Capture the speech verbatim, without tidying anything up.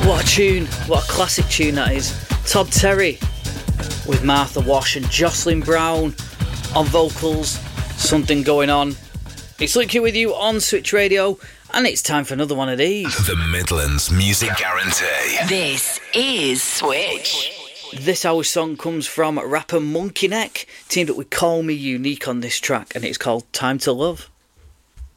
What a tune, what a classic tune that is. Todd Terry with Martha Wash and Jocelyn Brown on vocals. Something going on. It's Luke here with you on Switch Radio, and it's time for another one of these. The Midlands Music Guarantee. This is Switch. This hour's song comes from rapper Monkey Neck, teamed up with Call Me Unique on this track, and it's called Time to Love.